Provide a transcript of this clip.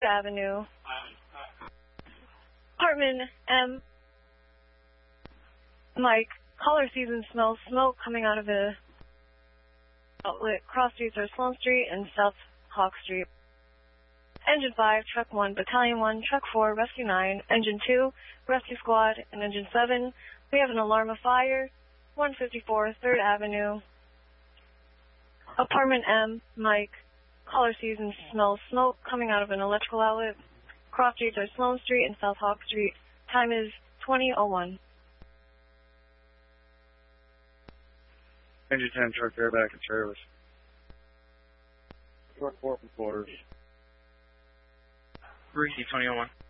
Avenue. Apartment M. Mike, caller sees and smells smoke coming out of a outlet. Cross streets are Sloan Street and South Hawk Street. Engine 5, Truck 1, Battalion 1, Truck 4, Rescue 9, Engine 2, Rescue Squad, and Engine 7. We have an alarm of fire, 154 3rd Avenue. Apartment M, Mike, caller sees and smells smoke coming out of an electrical outlet. Cross streets are Sloan Street and South Hawk Street. Time is 20:01. Engine 10, Truck Air back in service. Truck 4 from quarters. Reedy 2001.